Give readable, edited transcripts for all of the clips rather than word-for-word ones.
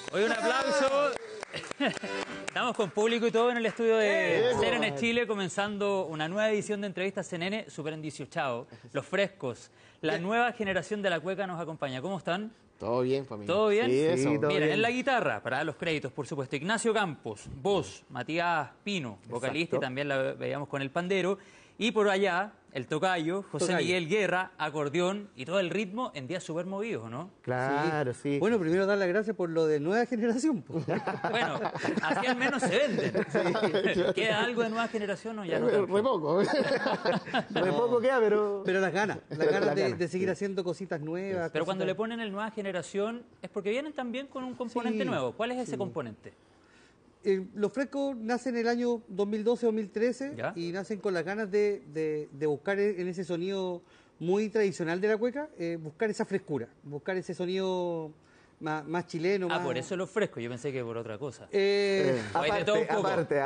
Hoy un aplauso. Estamos con público y todo en el estudio de CNN Chile, comenzando una nueva edición de Entrevistas CNN, súper endiciochado. Los frescos, la nueva generación de la cueca nos acompaña. ¿Cómo están? Todo bien, familia. ¿Todo bien? Sí, eso. Miren, bien. En la guitarra, para dar los créditos, por supuesto, Ignacio Campos, voz, Matías Pino, vocalista, y también la veíamos con el pandero. Y por allá, el tocayo, José Miguel Guerra, acordeón y todo el ritmo en días súper movidos, ¿no? Claro, sí. Bueno, primero dar las gracias por lo de nueva generación. Bueno, así al menos se venden. Sí. ¿Queda algo de nueva generación o ya no? Re poco. Re poco queda, pero las ganas de seguir haciendo cositas nuevas. Pero cuando le ponen el nueva generación es porque vienen también con un componente nuevo. ¿Cuál es ese componente? Los frescos nacen en el año 2012-2013 y nacen con las ganas de buscar en ese sonido muy tradicional de la cueca, buscar esa frescura, buscar ese sonido más chileno. Por eso los frescos, yo pensé que por otra cosa. Aparte.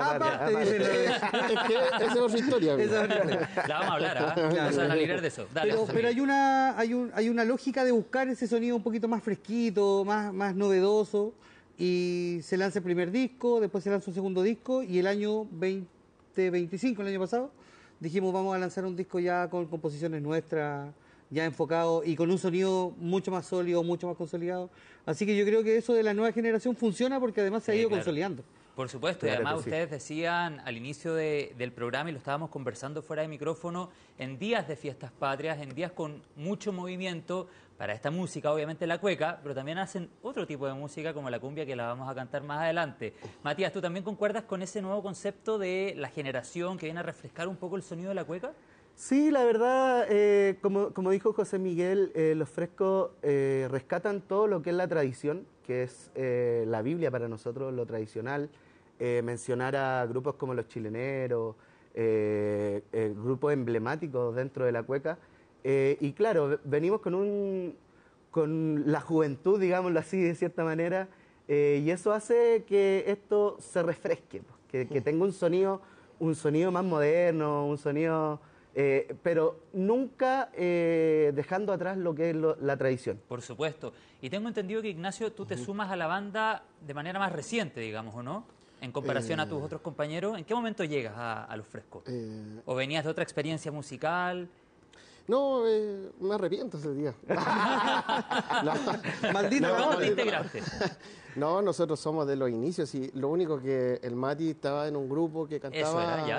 Es que esa es otra historia. La vamos a hablar, vamos a librar de eso. Dale, pero hay una lógica de buscar ese sonido un poquito más fresquito, más novedoso. Y se lanza el primer disco, después se lanza un segundo disco y el año 2025, el año pasado, dijimos vamos a lanzar un disco ya con composiciones nuestras, ya enfocado y con un sonido mucho más sólido, mucho más consolidado. Así que yo creo que eso de la nueva generación funciona porque además se ha ido consolidando. Por supuesto, y además ustedes decían al inicio del programa, y lo estábamos conversando fuera de micrófono, en días de fiestas patrias, en días con mucho movimiento para esta música, obviamente la cueca, pero también hacen otro tipo de música como la cumbia que la vamos a cantar más adelante. Matías, ¿tú también concuerdas con ese nuevo concepto de la generación que viene a refrescar un poco el sonido de la cueca? Sí, la verdad, como dijo José Miguel, los frescos rescatan todo lo que es la tradición, que es la Biblia para nosotros, lo tradicional. Mencionar a grupos como los chileneros, grupos emblemáticos dentro de la cueca. Y claro, venimos con la juventud, digámoslo así, de cierta manera, y eso hace que esto se refresque, que tenga un sonido más moderno, un sonido... pero nunca dejando atrás lo que es la tradición. Por supuesto. Y tengo entendido que, Ignacio, tú te sumas a la banda de manera más reciente, digamos, ¿o no? En comparación a tus otros compañeros. ¿En qué momento llegas a Los Frescos? ¿O venías de otra experiencia musical? No, me arrepiento ese día. Maldito. ¿Cómo te integraste? No, nosotros somos de los inicios y lo único que el Mati estaba en un grupo que cantaba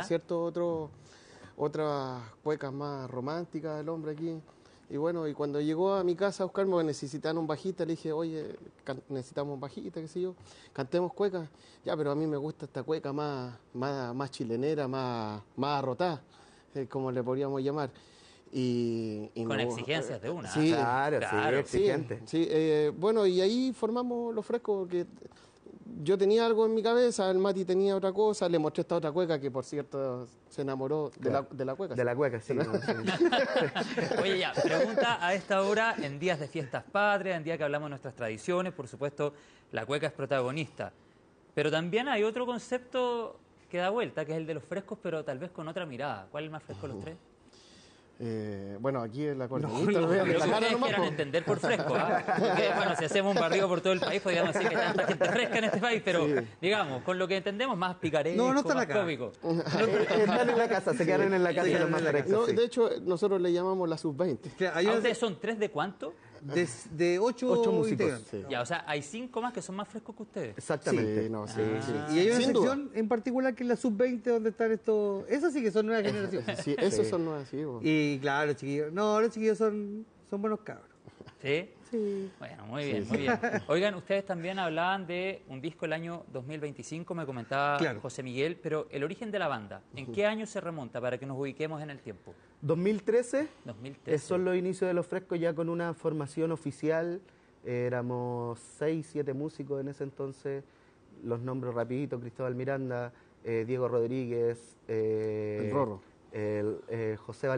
otras cuecas más románticas del hombre aquí. Y bueno, y cuando llegó a mi casa a buscarme, necesitaban un bajista, le dije, oye, necesitamos un bajista, qué sé yo, cantemos cuecas. Ya, pero a mí me gusta esta cueca más chilenera, más arrotada, como le podríamos llamar. Y con exigencias de una. Sí, claro, exigente. Sí, bueno, y ahí formamos Los Frescos, porque yo tenía algo en mi cabeza, el Mati tenía otra cosa, le mostré esta otra cueca que, por cierto, se enamoró de la cueca. De la cueca, sí. Oye, ya, pregunta a esta hora, en días de fiestas patrias, en días que hablamos de nuestras tradiciones, por supuesto, la cueca es protagonista. Pero también hay otro concepto que da vuelta, que es el de los frescos, pero tal vez con otra mirada. ¿Cuál es el más fresco de los tres? Bueno, aquí el acordeonista lo que ustedes quieran entender por fresco, porque, bueno, si hacemos un barrido por todo el país podríamos decir que hay tanta gente fresca en este país, pero digamos, con lo que entendemos, más picaresco, más cómico. Están en la casa, se quedaron en la casa los más frescos. No, de hecho, nosotros le llamamos la sub-20. ¿Ustedes son tres de cuánto? De ocho músicos. Ya, o sea, hay 5 más que son más frescos que ustedes. Exactamente. Y hay una sección en particular que es la sub-20 donde están estos... Esas sí que son nuevas generaciones. Sí, esos son nuevas, sí. Y claro, chiquillos. No, los chiquillos son buenos cabros. ¿Sí? Sí. Bueno, muy bien, muy bien. Oigan, ustedes también hablaban de un disco el año 2025, me comentaba José Miguel, pero el origen de la banda, ¿en qué año se remonta para que nos ubiquemos en el tiempo? 2013. 2013. Son los inicios de Los Frescos ya con una formación oficial. Éramos 6, 7 músicos en ese entonces. Los nombres rapidito: Cristóbal Miranda, Diego Rodríguez, el Rorro, José